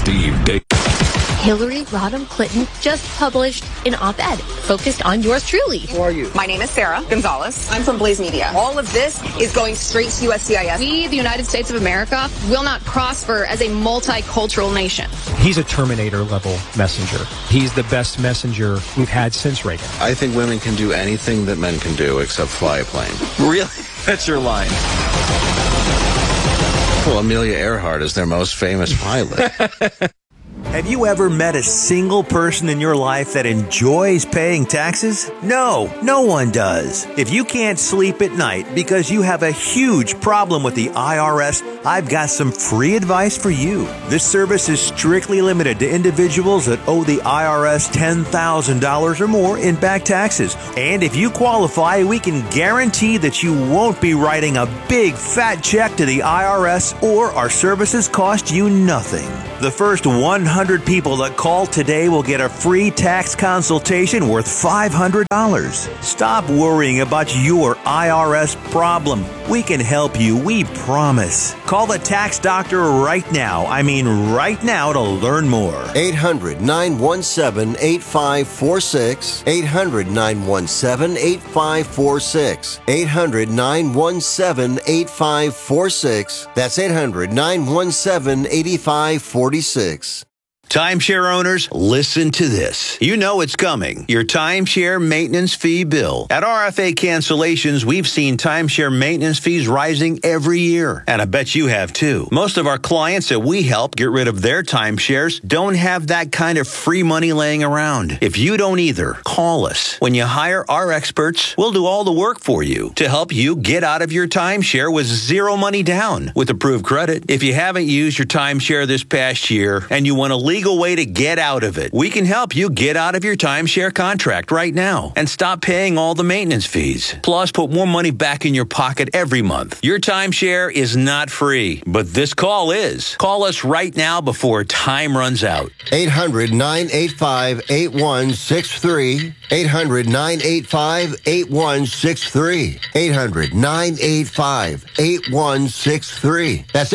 Steve Deace. Hillary Rodham Clinton just published an op-ed focused on yours truly. Who are you? My name is Sarah Gonzalez. I'm from Blaze Media. All of this is going straight to USCIS. We, the United States of America, will not prosper as a multicultural nation. He's a Terminator-level messenger. He's the best messenger we've had since Reagan. I think women can do anything that men can do except fly a plane. Really? That's your line. Well, Amelia Earhart is their most famous pilot. Have you ever met a single person in your life that enjoys paying taxes? No, no one does. If you can't sleep at night because you have a huge problem with the IRS, I've got some free advice for you. This service is strictly limited to individuals that owe the IRS $10,000 or more in back taxes. And if you qualify, we can guarantee that you won't be writing a big fat check to the IRS, or our services cost you nothing. The first 100 people that call today will get a free tax consultation worth $500. Stop worrying about your IRS problem. We can help you, we promise. Call the tax doctor right now. I mean right now, to learn more. 800-917-8546. 800-917-8546. 800-917-8546. That's 800-917-8546. Timeshare owners, listen to this. You know it's coming. Your timeshare maintenance fee bill. At RFA Cancellations, we've seen timeshare maintenance fees rising every year. And I bet you have too. Most of our clients that we help get rid of their timeshares don't have that kind of free money laying around. If you don't either, call us. When you hire our experts, we'll do all the work for you to help you get out of your timeshare with zero money down with approved credit. If you haven't used your timeshare this past year and you want to legal way to get out of it, we can help you get out of your timeshare contract right now and stop paying all the maintenance fees. Plus, put more money back in your pocket every month. Your timeshare is not free, but this call is. Call us right now before time runs out. 800-985-8163. 800-985-8163. 800-985-8163. That's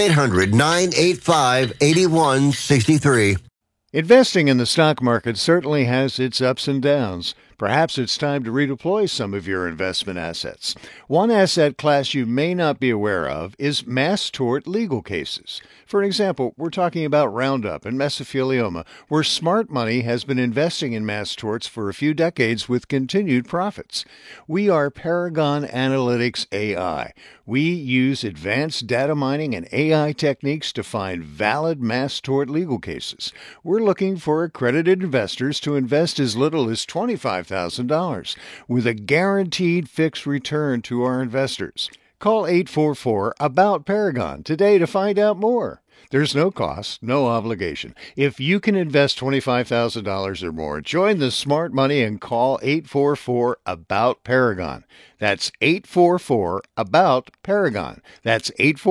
800-985-8163. Investing in the stock market certainly has its ups and downs. Perhaps it's time to redeploy some of your investment assets. One asset class you may not be aware of is mass tort legal cases. For example, we're talking about Roundup and mesothelioma, where smart money has been investing in mass torts for a few decades with continued profits. We are Paragon Analytics AI. We use advanced data mining and AI techniques to find valid mass tort legal cases. We're looking for accredited investors to invest as little as $25,000 with a guaranteed fixed return to our investors. Call 844-ABOUT-PARAGON today to find out more. There's no cost, no obligation. If you can invest $25,000 or more, join the smart money and call 844-ABOUT-PARAGON. That's 844-ABOUT-PARAGON. That's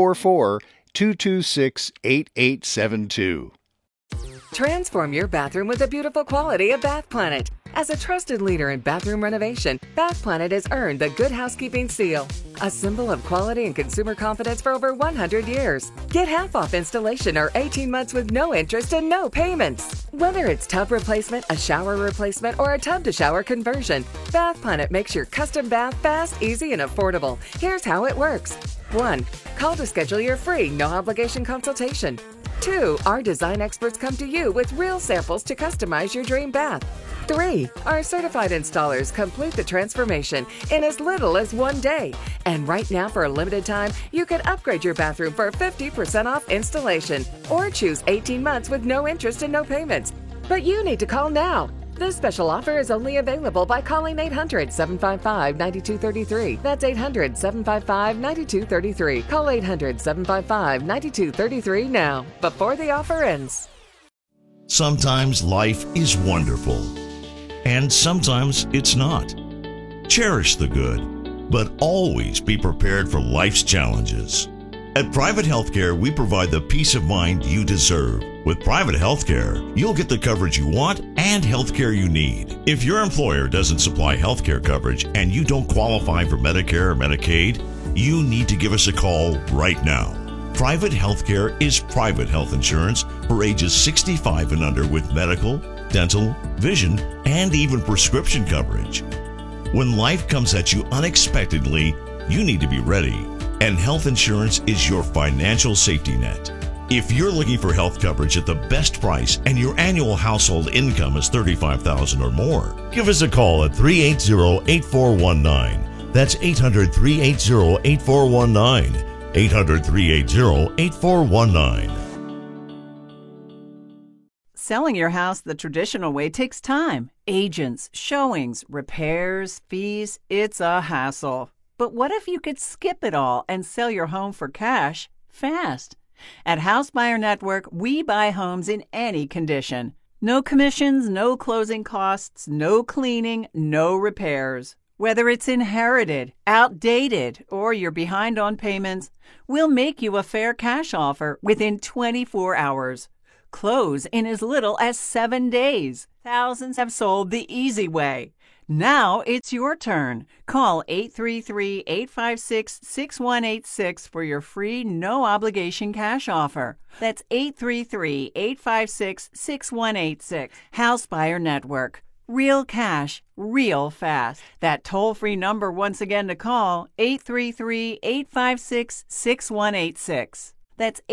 844-226-8872. Transform your bathroom with the beautiful quality of Bath Planet. As a trusted leader in bathroom renovation, Bath Planet has earned the Good Housekeeping seal, a symbol of quality and consumer confidence for over 100 years. Get half off installation or 18 months with no interest and no payments. Whether it's tub replacement, a shower replacement, or a tub-to-shower conversion, Bath Planet makes your custom bath fast, easy, and affordable. Here's how it works. 1. Call to schedule your free, no-obligation consultation. 2. Our design experts come to you with real samples to customize your dream bath. 3. Our certified installers complete the transformation in as little as 1 day. And right now, for a limited time, you can upgrade your bathroom for 50% off installation or choose 18 months with no interest and no payments. But you need to call now. This special offer is only available by calling 800-755-9233. That's 800-755-9233. Call 800-755-9233 now, before the offer ends. Sometimes life is wonderful, and sometimes it's not. Cherish the good, but always be prepared for life's challenges. At Private Healthcare, we provide the peace of mind you deserve. With private healthcare, you'll get the coverage you want and healthcare you need. If your employer doesn't supply healthcare coverage and you don't qualify for Medicare or Medicaid, you need to give us a call right now. Private healthcare is private health insurance for ages 65 and under with medical, dental, vision, and even prescription coverage. When life comes at you unexpectedly, you need to be ready, and health insurance is your financial safety net. If you're looking for health coverage at the best price and your annual household income is $35,000 or more, give us a call at 380-8419. That's 800-380-8419. 800-380-8419. Selling your house the traditional way takes time. Agents, showings, repairs, fees, it's a hassle. But what if you could skip it all and sell your home for cash fast? At House Buyer Network, we buy homes in any condition. No commissions, no closing costs, no cleaning, no repairs. Whether it's inherited, outdated, or you're behind on payments, we'll make you a fair cash offer within 24 hours. Close in as little as 7 days. Thousands have sold the easy way. Now it's your turn. Call 833-856-6186 for your free, no-obligation cash offer. That's 833-856-6186. House Buyer Network. Real cash, real fast. That toll-free number once again to call, 833-856-6186. That's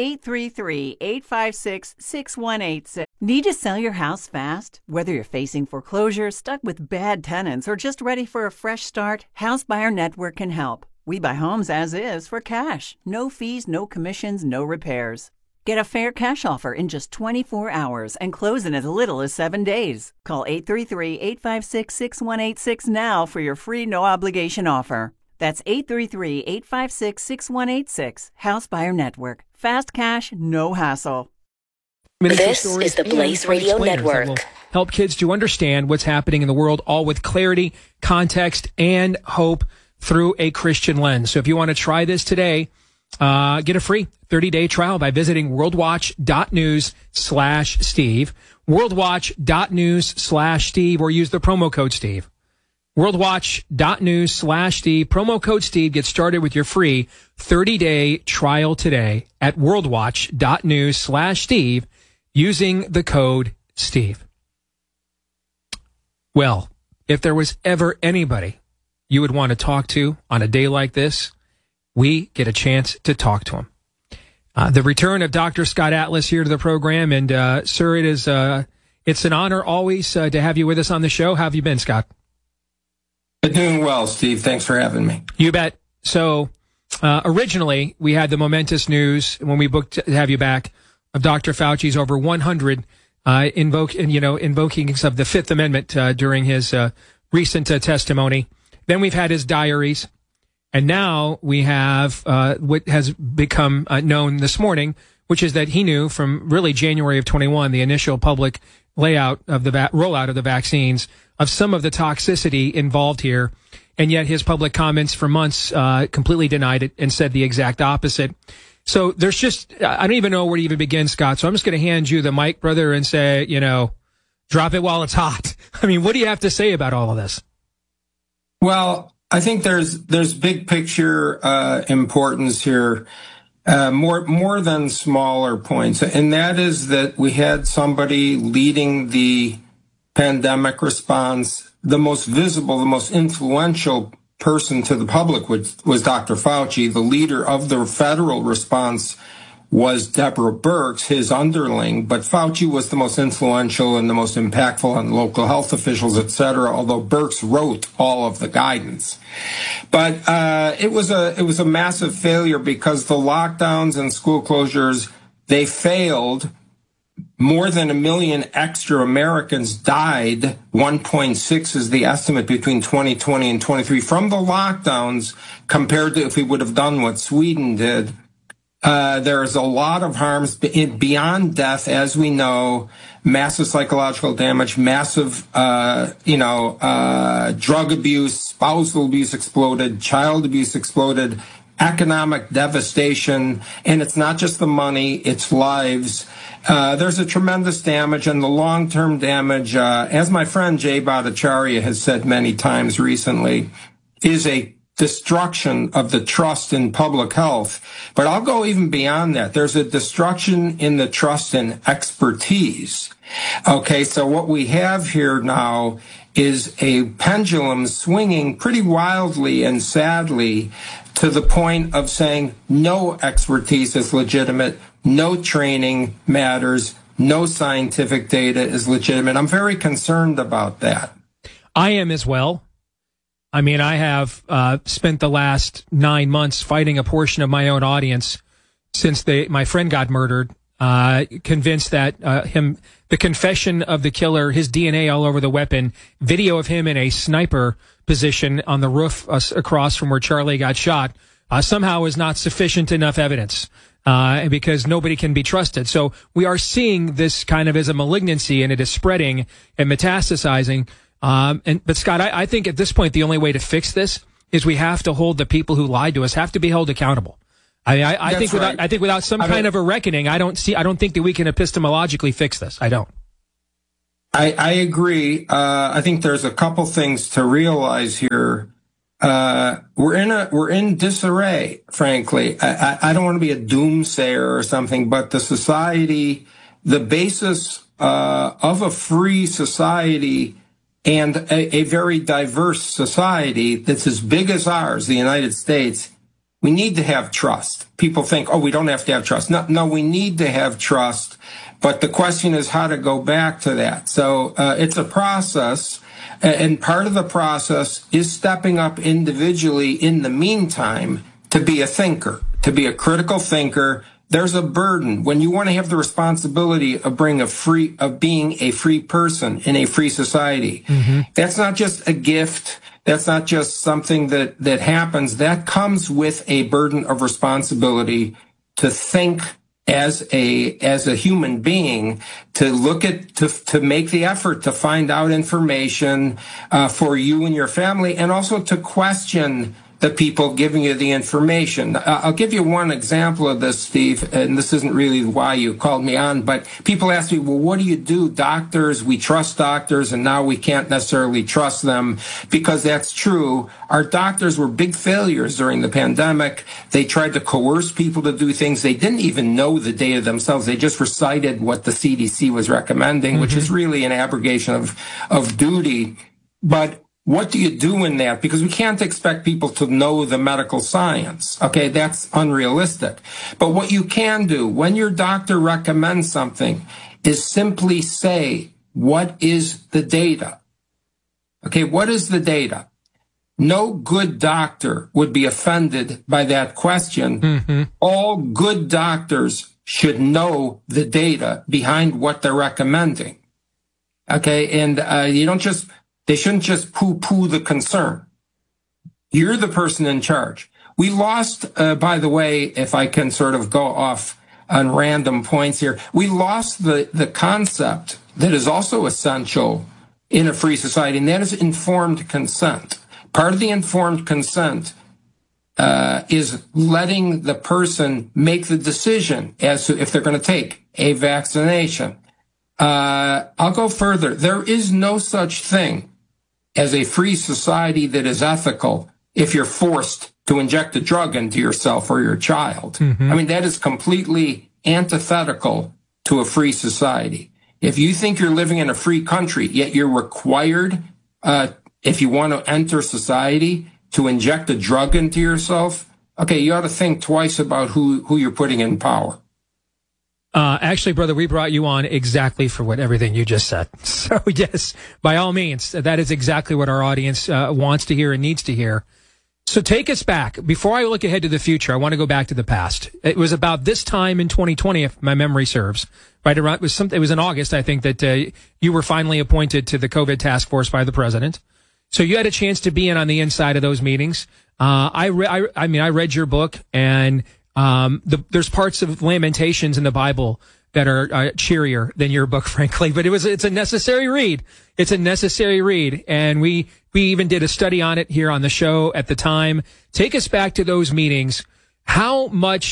833-856-6186. Need to sell your house fast? Whether you're facing foreclosure, stuck with bad tenants, or just ready for a fresh start, House Buyer Network can help. We buy homes as is for cash. No fees, no commissions, no repairs. Get a fair cash offer in just 24 hours and close in as little as 7 days. Call 833-856-6186 now for your free no-obligation offer. That's 833-856-6186. House Buyer Network. Fast cash, no hassle. This is the Blaze Radio Network. Help kids to understand what's happening in the world, all with clarity, context, and hope through a Christian lens. So if you want to try this today, get a free 30-day trial by visiting worldwatch.news/Steve, worldwatch.news/Steve, or use the promo code Steve. worldwatch.news/Steve, promo code Steve. Get started with your free 30-day trial today at worldwatch.news/Steve using the code Steve. Well, if there was ever anybody you would want to talk to on a day like this, we get a chance to talk to him. The return of Dr. Scott Atlas here to the program. And, sir, it's an honor always to have you with us on the show. How have you been, Scott? Doing well, Steve. Thanks for having me. You bet. So, originally, we had the momentous news when we booked to have you back of Dr. Fauci's over 100 invokings of the Fifth Amendment during his recent testimony. Then we've had his diaries. And now we have what has become known this morning, which is that he knew from really January of 21, the initial public rollout of the vaccines, of some of the toxicity involved here. And yet his public comments for months completely denied it and said the exact opposite. So there's just, I don't even know where to even begin, Scott. So I'm just going to hand you the mic, brother, and say, drop it while it's hot. I mean, what do you have to say about all of this? Well, I think there's big picture importance here, more than smaller points, and that is that we had somebody leading the pandemic response. The most visible, the most influential person to the public was Dr. Fauci. The leader of the federal response was Deborah Birx, his underling, but Fauci was the most influential and the most impactful on local health officials, et cetera, although Birx wrote all of the guidance. But it was a massive failure because the lockdowns and school closures, they failed. More than 1 million extra Americans died. 1.6 is the estimate between 2020 and 23 from the lockdowns compared to if we would have done what Sweden did. There's a lot of harms beyond death, as we know, massive psychological damage, massive, drug abuse, spousal abuse exploded, child abuse exploded, economic devastation. And it's not just the money, it's lives. There's a tremendous damage, and the long-term damage, as my friend Jay Bhattacharya has said many times recently, is a destruction of the trust in public health. But I'll go even beyond that. There's a destruction in the trust in expertise. Okay, so what we have here now is a pendulum swinging pretty wildly and sadly to the point of saying no expertise is legitimate, no training matters, no scientific data is legitimate. I'm very concerned about that. I am as well. I mean, I have spent the last 9 months fighting a portion of my own audience since my friend got murdered, convinced that the confession of the killer, his DNA all over the weapon, video of him in a sniper position on the roof across from where Charlie got shot, somehow is not sufficient enough evidence. Because nobody can be trusted. So we are seeing this kind of as a malignancy, and it is spreading and metastasizing. But Scott, I think at this point, the only way to fix this is we have to hold the people who lied to us have to be held accountable. I think without some kind of a reckoning, I don't think that we can epistemologically fix this. I don't. I agree. I think there's a couple things to realize here. We're in disarray, frankly. I don't want to be a doomsayer or something, but the basis of a free society and a very diverse society that's as big as ours, the United States, we need to have trust. People think, we don't have to have trust. No, we need to have trust. But the question is how to go back to that. So it's a process. And part of the process is stepping up individually in the meantime to be a thinker, to be a critical thinker. There's a burden when you want to have the responsibility of being a free person in a free society. Mm-hmm. That's not just a gift. That's not just something that happens. That comes with a burden of responsibility to think as a human being, to look at, to make the effort to find out information for you and your family, and also to question the people giving you the information. I'll give you one example of this, Steve, and this isn't really why you called me on, but people ask me, well, what do you do? Doctors, we trust doctors, and now we can't necessarily trust them, because that's true. Our doctors were big failures during the pandemic. They tried to coerce people to do things. They didn't even know the data themselves. They just recited what the CDC was recommending, mm-hmm. which is really an abrogation of duty. But what do you do in that? Because we can't expect people to know the medical science. Okay, that's unrealistic. But what you can do when your doctor recommends something is simply say, what is the data? Okay, what is the data? No good doctor would be offended by that question. Mm-hmm. All good doctors should know the data behind what they're recommending. Okay, and they shouldn't just poo-poo the concern. You're the person in charge. We lost, by the way, if I can sort of go off on random points here, we lost the concept that is also essential in a free society, and that is informed consent. Part of the informed consent is letting the person make the decision as to if they're going to take a vaccination. I'll go further. There is no such thing as a free society that is ethical if you're forced to inject a drug into yourself or your child. Mm-hmm. I mean, that is completely antithetical to a free society. If you think you're living in a free country, yet you're required, if you want to enter society, to inject a drug into yourself, okay, you ought to think twice about who you're putting in power. Actually, brother, we brought you on exactly for everything you just said. So, yes, by all means, that is exactly what our audience wants to hear and needs to hear. So take us back. Before I look ahead to the future, I want to go back to the past. It was about this time in 2020, if my memory serves. Right around, it was in August, I think, that you were finally appointed to the COVID task force by the president. So you had a chance to be in on the inside of those meetings. I read your book, and there's parts of Lamentations in the Bible that are cheerier than your book, frankly, but it's a necessary read. It's a necessary read. And we even did a study on it here on the show at the time. Take us back to those meetings. How much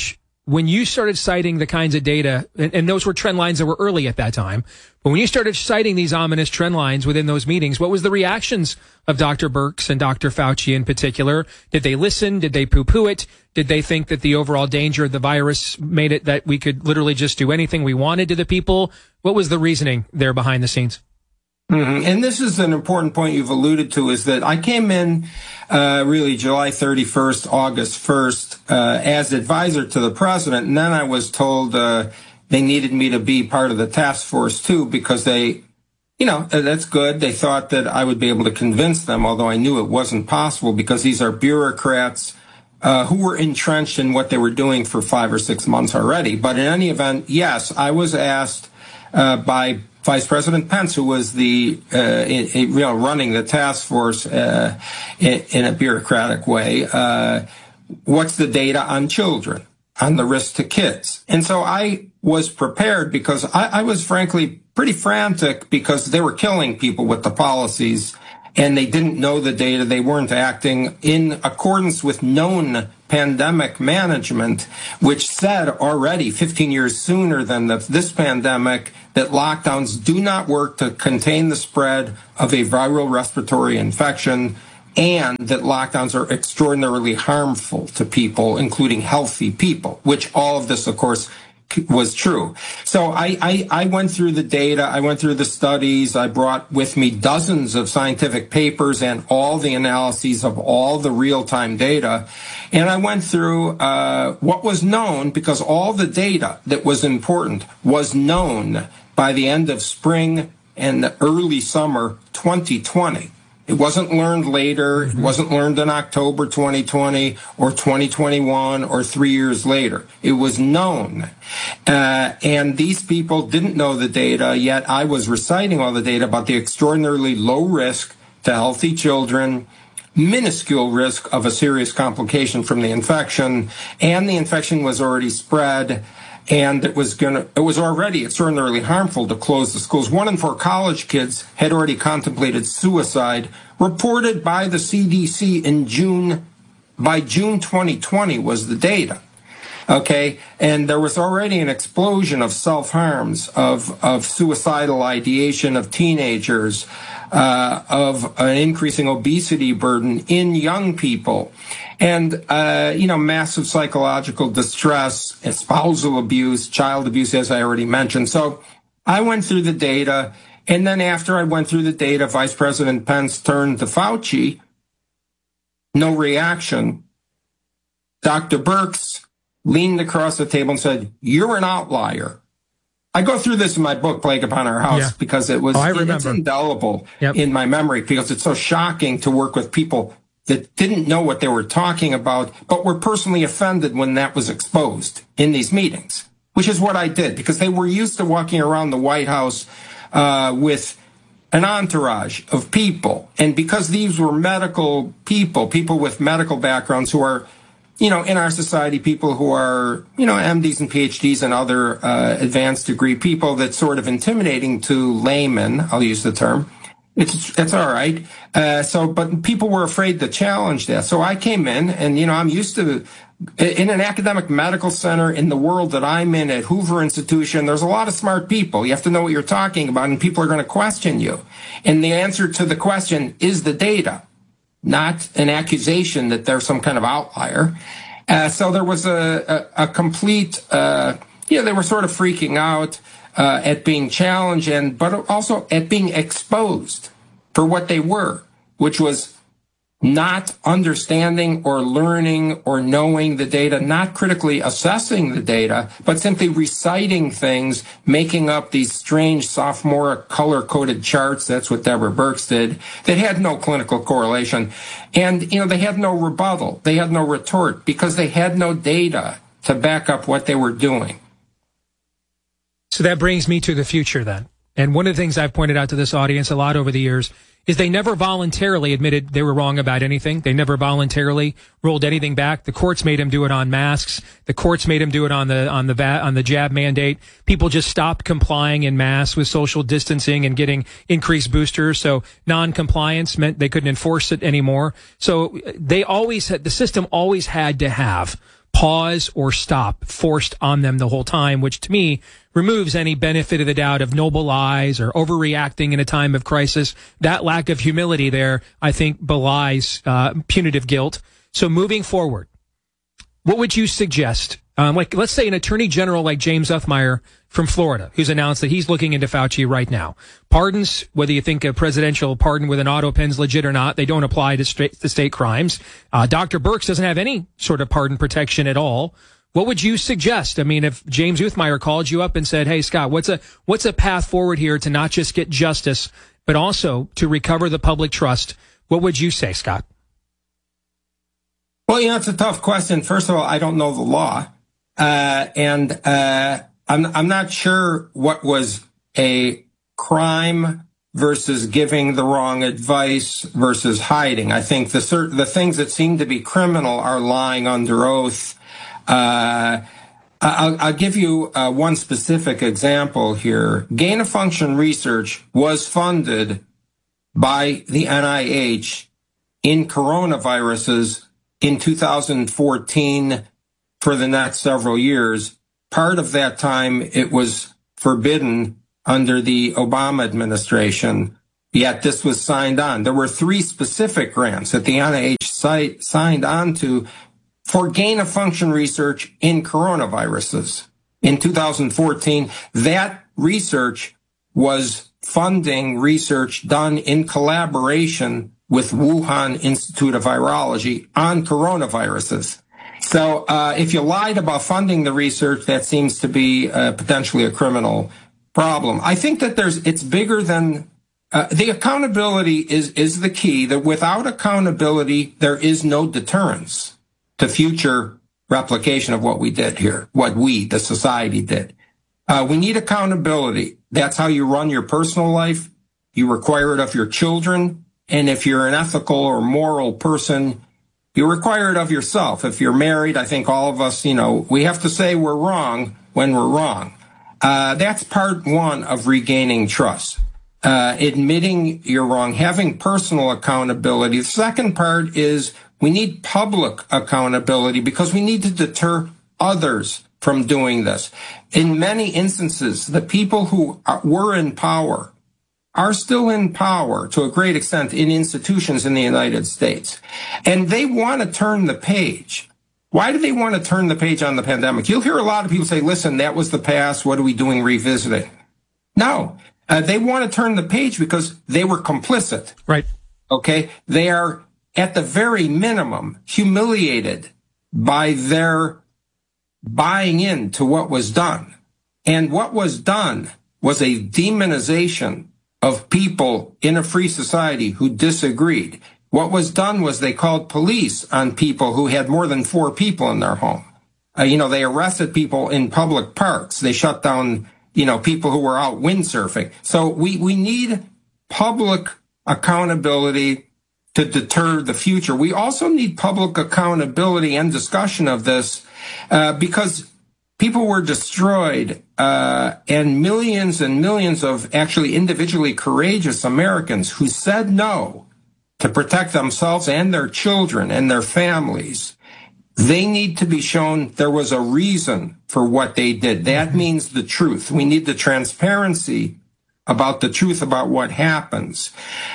when you started citing the kinds of data, and those were trend lines that were early at that time, but when you started citing these ominous trend lines within those meetings, what was the reactions of Dr. Birx and Dr. Fauci in particular? Did they listen? Did they poo-poo it? Did they think that the overall danger of the virus made it that we could literally just do anything we wanted to the people? What was the reasoning there behind the scenes? Mm-hmm. And this is an important point you've alluded to, is that I came in really July 31st, August 1st, as advisor to the president. And then I was told they needed me to be part of the task force, too, because they, that's good. They thought that I would be able to convince them, although I knew it wasn't possible because these are bureaucrats who were entrenched in what they were doing for 5 or 6 months already. But in any event, yes, I was asked by Vice President Pence, who was the running the task force in a bureaucratic way, what's the data on children, on the risk to kids? And so I was prepared because I was frankly pretty frantic because they were killing people with the policies and they didn't know the data. They weren't acting in accordance with known pandemic management, which said already 15 years sooner than this pandemic that lockdowns do not work to contain the spread of a viral respiratory infection, and that lockdowns are extraordinarily harmful to people, including healthy people, which all of this, of course, was true. So I went through the data, I went through the studies, I brought with me dozens of scientific papers and all the analyses of all the real-time data, and I went through what was known, because all the data that was important was known by the end of spring and early summer 2020. It wasn't learned later. It wasn't learned in October 2020 or 2021 or 3 years later. It was known. And these people didn't know the data, yet I was reciting all the data about the extraordinarily low risk to healthy children, minuscule risk of a serious complication from the infection, and the infection was already spread. And it was already extraordinarily harmful to close the schools. 1 in 4 college kids had already contemplated suicide, reported by the CDC in June. By June 2020 was the data. Okay, and there was already an explosion of self-harms, of suicidal ideation of teenagers, of an increasing obesity burden in young people, and massive psychological distress, spousal abuse, child abuse, as I already mentioned. So I went through the data, and then after I went through the data, Vice President Pence turned to Fauci. No reaction. Dr. Birx leaned across the table and said, "You're an outlier." I go through this in my book, Plague Upon Our House, because it's indelible in my memory, because it's so shocking to work with people that didn't know what they were talking about, but were personally offended when that was exposed in these meetings, which is what I did, because they were used to walking around the White House with an entourage of people. And because these were medical people with medical backgrounds who are, in our society, people who are, MDs and PhDs and other advanced degree people, that's sort of intimidating to laymen, I'll use the term. It's all right. But people were afraid to challenge that. So I came in, and, I'm used to, in an academic medical center in the world that I'm in at Hoover Institution, there's a lot of smart people. You have to know what you're talking about, and people are going to question you. And the answer to the question is the data, not an accusation that they're some kind of outlier. So there was a complete, they were sort of freaking out at being challenged, but also at being exposed for what they were, which was not understanding or learning or knowing the data, not critically assessing the data, but simply reciting things, making up these strange sophomoric color-coded charts. That's what Deborah Birx did. That had no clinical correlation. And, they had no rebuttal. They had no retort because they had no data to back up what they were doing. So that brings me to the future then. And one of the things I've pointed out to this audience a lot over the years is they never voluntarily admitted they were wrong about anything. They never voluntarily rolled anything back. The courts made them do it on masks. The courts made them do it on the jab mandate. People just stopped complying in mass with social distancing and getting increased boosters. So non-compliance meant they couldn't enforce it anymore. So the system always had to have pause or stop forced on them the whole time, which to me removes any benefit of the doubt of noble lies or overreacting in a time of crisis. That lack of humility there, I think, belies punitive guilt. So moving forward, what would you suggest? Let's say an attorney general like James Othmeyer from Florida, who's announced that he's looking into Fauci right now. Pardons, whether you think a presidential pardon with an auto pen's legit or not, they don't apply to state crimes. Dr. Birx doesn't have any sort of pardon protection at all. What would you suggest? I mean, if James Othmeyer called you up and said, "Hey, Scott, what's a path forward here to not just get justice, but also to recover the public trust?" What would you say, Scott? Well, it's a tough question. First of all, I don't know the law. And I'm not sure what was a crime versus giving the wrong advice versus hiding. I think the things that seem to be criminal are lying under oath. I'll give you one specific example here. Gain-of-function research was funded by the NIH in coronaviruses in 2014 for the next several years. Part of that time, it was forbidden under the Obama administration, yet this was signed on. There were 3 specific grants that the NIH signed on to for gain-of-function research in coronaviruses. In 2014, that research was funding research done in collaboration with Wuhan Institute of Virology on coronaviruses. So if you lied about funding the research, that seems to be potentially a criminal problem. I think that it's bigger than the accountability is the key, that without accountability, there is no deterrence to future replication of what we did here, what we, the society, did. We need accountability. That's how you run your personal life. You require it of your children. And if you're an ethical or moral person, you require it of yourself. If you're married, I think all of us, we have to say we're wrong when we're wrong. That's part one of regaining trust. Admitting you're wrong, having personal accountability. The second part is we need public accountability because we need to deter others from doing this. In many instances, the people who were in power are still in power to a great extent in institutions in the United States. And they want to turn the page. Why do they want to turn the page on the pandemic? You'll hear a lot of people say, listen, that was the past. What are we doing revisiting? No, they want to turn the page because they were complicit. Right. Okay. They are at the very minimum humiliated by their buying into what was done. And what was done was a demonization of people in a free society who disagreed. What was done was they called police on people who had more than 4 people in their home. They arrested people in public parks. They shut down, people who were out windsurfing. So we need public accountability to deter the future. We also need public accountability and discussion of this because people were destroyed, and millions of actually individually courageous Americans who said no to protect themselves and their children and their families. They need to be shown there was a reason for what they did. That means the truth. We need the transparency about the truth about what happens.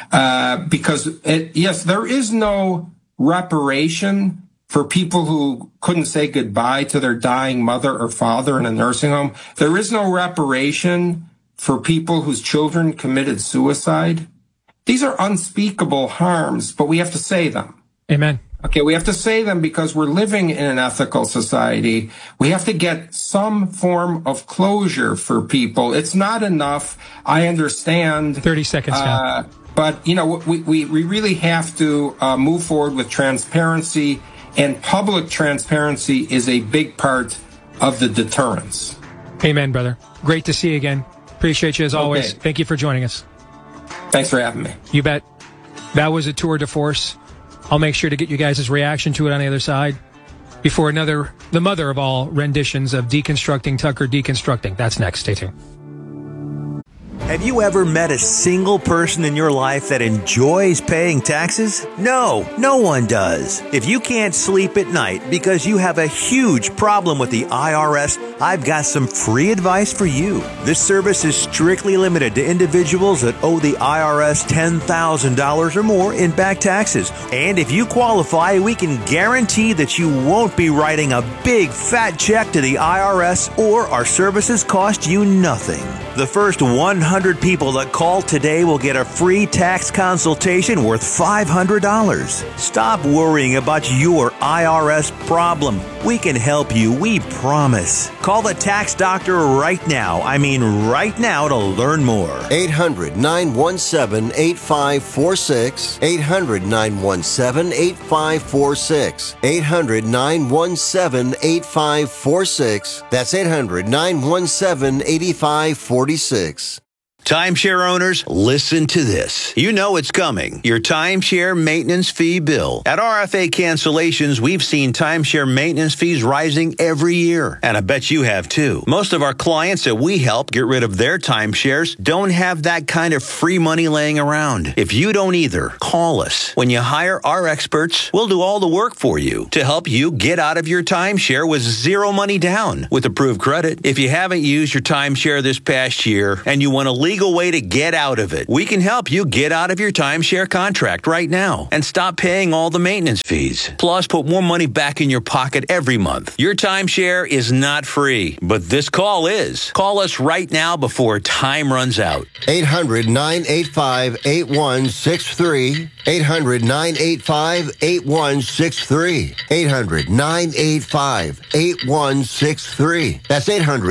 Because, yes, there is no reparation for people who couldn't say goodbye to their dying mother or father in a nursing home. There is no reparation for people whose children committed suicide. These are unspeakable harms, but we have to say them. Amen. Okay, we have to say them because we're living in an ethical society. We have to get some form of closure for people. It's not enough. I understand. 30 seconds, Scott. But, we really have to move forward with transparency. And public transparency is a big part of the deterrence. Amen, brother. Great to see you again. Appreciate you as always. Thank you for joining us. Thanks for having me. You bet. That was a tour de force. I'll make sure to get you guys' reaction to it on the other side before the mother of all renditions of Deconstructing Tucker Deconstructing. That's next. Stay tuned. Have you ever met a single person in your life that enjoys paying taxes? No, no one does. If you can't sleep at night because you have a huge problem with the IRS, I've got some free advice for you. This service is strictly limited to individuals that owe the IRS $10,000 or more in back taxes. And if you qualify, we can guarantee that you won't be writing a big fat check to the IRS, or our services cost you nothing. The first 100 people that call today will get a free tax consultation worth $500. Stop worrying about your IRS problem. We can help you, we promise. Call the tax doctor right now. I mean right now, to learn more. 800-917-8546. 800-917-8546. 800-917-8546. That's 800-917-8546. Timeshare owners, listen to this. You know it's coming. Your timeshare maintenance fee bill. At RFA Cancellations, we've seen timeshare maintenance fees rising every year. And I bet you have too. Most of our clients that we help get rid of their timeshares don't have that kind of free money laying around. If you don't either, call us. When you hire our experts, we'll do all the work for you to help you get out of your timeshare with zero money down with approved credit. If you haven't used your timeshare this past year and you want to legal way to get out of it, we can help you get out of your timeshare contract right now and stop paying all the maintenance fees. Plus, put more money back in your pocket every month. Your timeshare is not free, but this call is. Call us right now before time runs out. 800-985-8163. 800-985-8163. 800-985-8163. That's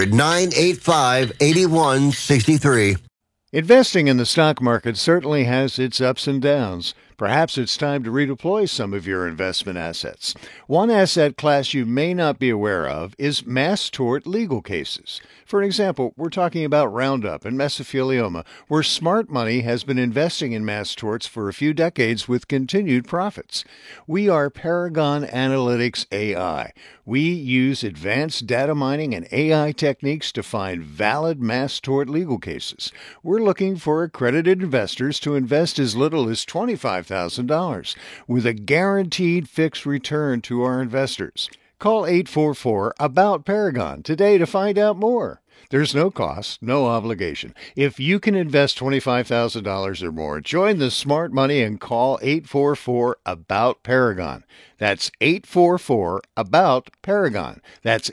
800-985-8163. Investing in the stock market certainly has its ups and downs. Perhaps it's time to redeploy some of your investment assets. One asset class you may not be aware of is mass tort legal cases. For example, we're talking about Roundup and mesothelioma, where smart money has been investing in mass torts for a few decades with continued profits. We are Paragon Analytics AI. We use advanced data mining and AI techniques to find valid mass tort legal cases. We're looking for accredited investors to invest as little as $25,000 with a guaranteed fixed return to our investors. Call 844-ABOUT-PARAGON today to find out more. There's no cost, no obligation. If you can invest $25,000 or more, join the smart money and call 844-ABOUT-PARAGON. That's 844-ABOUT-PARAGON. That's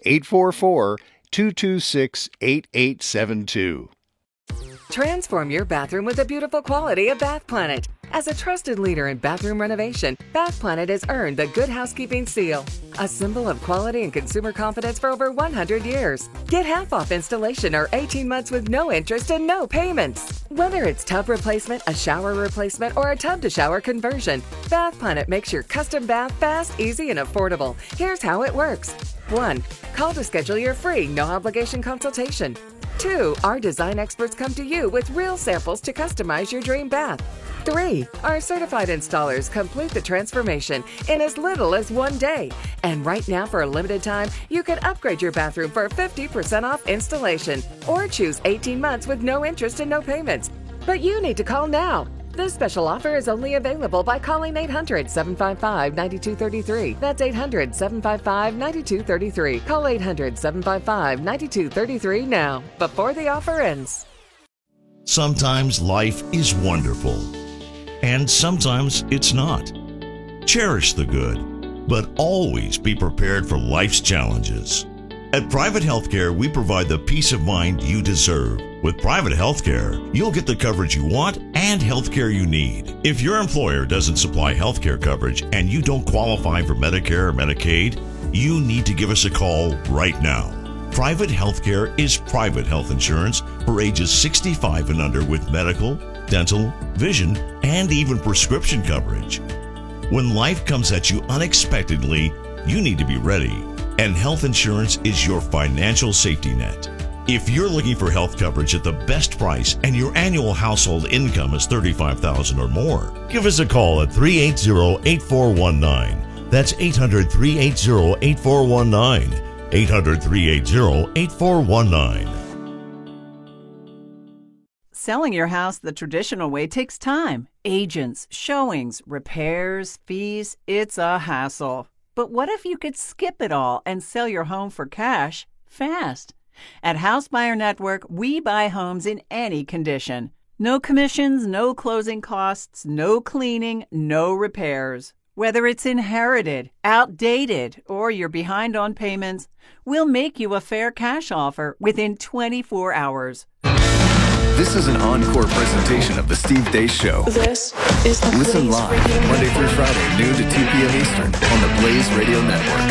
844-226-8872. Transform your bathroom with the beautiful quality of Bath Planet. As a trusted leader in bathroom renovation, Bath Planet has earned the Good Housekeeping Seal, a symbol of quality and consumer confidence for over 100 years. Get half off installation or 18 months with no interest and no payments. Whether it's tub replacement, a shower replacement, or a tub-to-shower conversion, Bath Planet makes your custom bath fast, easy, and affordable. Here's how it works. 1. Call to schedule your free, no-obligation consultation. 2. Our design experts come to you with real samples to customize your dream bath. 3. Our certified installers complete the transformation in as little as 1 day. And right now, for a limited time, you can upgrade your bathroom for 50% off installation or choose 18 months with no interest and no payments. But you need to call now. This special offer is only available by calling 800-755-9233. That's 800-755-9233. Call 800-755-9233 now, before the offer ends. Sometimes life is wonderful, and sometimes it's not. Cherish the good, but always be prepared for life's challenges. At Private Healthcare, we provide the peace of mind you deserve. With Private Healthcare, you'll get the coverage you want and healthcare you need. If your employer doesn't supply healthcare coverage and you don't qualify for Medicare or Medicaid, you need to give us a call right now. Private Healthcare is private health insurance for ages 65 and under with medical, dental, vision, and even prescription coverage. When life comes at you unexpectedly, you need to be ready. And health insurance is your financial safety net. If you're looking for health coverage at the best price and your annual household income is $35,000 or more, give us a call at 380-8419. That's 800-380-8419. 800-380-8419. Selling your house the traditional way takes time. Agents, showings, repairs, fees, it's a hassle. But what if you could skip it all and sell your home for cash fast? At House Buyer Network, we buy homes in any condition. No commissions, no closing costs, no cleaning, no repairs. Whether it's inherited, outdated, or you're behind on payments, we'll make you a fair cash offer within 24 hours. This is an encore presentation of The Steve Deace Show. This is the Listen Blaze live Radio Monday through Friday, noon to 2 p.m. Eastern on the Blaze Radio Network.